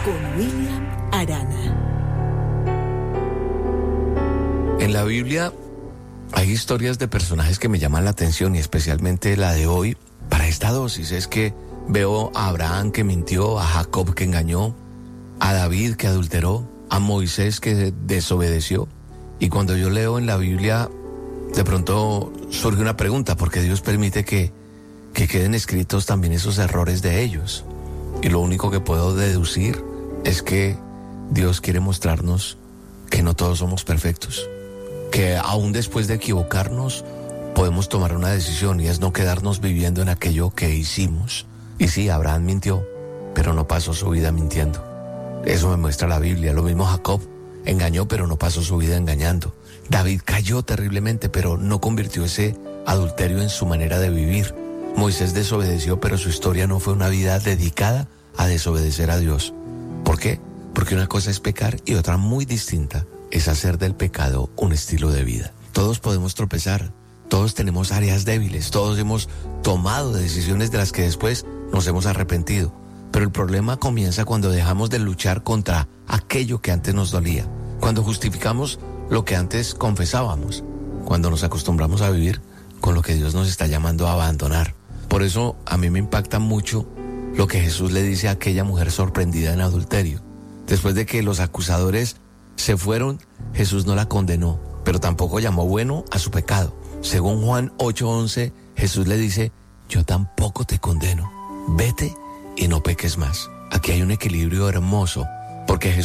con William Arana. En la Biblia hay historias de personajes que me llaman la atención, y especialmente la de hoy para esta dosis. Es que veo a Abraham que mintió, a Jacob que engañó, a David que adulteró, a Moisés que desobedeció. Y cuando yo leo en la Biblia, de pronto surge una pregunta: ¿por qué Dios permite que queden escritos también esos errores de ellos? Y lo único que puedo deducir es que Dios quiere mostrarnos que no todos somos perfectos, que aún después de equivocarnos podemos tomar una decisión, y es no quedarnos viviendo en aquello que hicimos. Y sí, Abraham mintió, pero no pasó su vida mintiendo. Eso me muestra la Biblia. Lo mismo Jacob, engañó, pero no pasó su vida engañando. David cayó terriblemente, pero no convirtió ese adulterio en su manera de vivir. Moisés desobedeció, pero su historia no fue una vida dedicada a desobedecer a Dios. ¿Por qué? Porque una cosa es pecar y otra muy distinta es hacer del pecado un estilo de vida. Todos podemos tropezar, todos tenemos áreas débiles, todos hemos tomado decisiones de las que después nos hemos arrepentido. Pero el problema comienza cuando dejamos de luchar contra aquello que antes nos dolía, cuando justificamos lo que antes confesábamos, cuando nos acostumbramos a vivir con lo que Dios nos está llamando a abandonar. Por eso a mí me impacta mucho lo que Jesús le dice a aquella mujer sorprendida en adulterio. Después de que los acusadores se fueron, Jesús no la condenó, pero tampoco llamó bueno a su pecado. Según Juan 8:11, Jesús le dice: yo tampoco te condeno, vete y no peques más. Aquí hay un equilibrio hermoso, porque Jesús